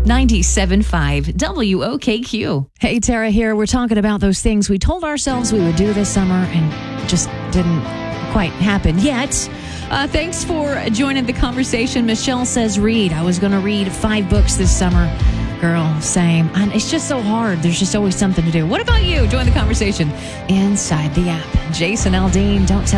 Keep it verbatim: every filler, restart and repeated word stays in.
ninety-seven point five W O K Q. Hey, Tara here. We're talking about those things we told ourselves we would do this summer and just didn't quite happen yet. Uh, thanks for joining the conversation. Michelle says, read. I was going to read five books this summer. Girl, same. And it's just so hard. There's just always something to do. What about you? Join the conversation inside the app. Jason Aldean, don't tell